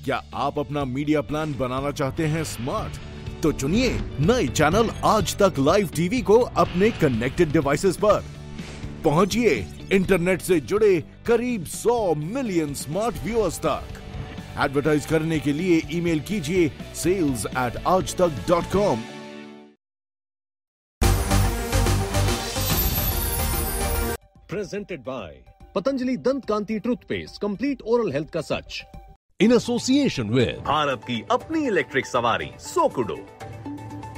क्या आप अपना मीडिया प्लान बनाना चाहते हैं स्मार्ट? तो चुनिए नए चैनल आज तक लाइव टीवी को अपने कनेक्टेड डिवाइसेस पर। पहुंचिए इंटरनेट से जुड़े करीब 100 मिलियन स्मार्ट व्यूअर्स तक। एडवर्टाइज करने के लिए ईमेल कीजिए sales@aajtak.com। Presented by Patanjali Dant Kanti Toothpaste, complete oral health का सच। In association with भारत की अपनी इलेक्ट्रिक सवारी सोकुडो।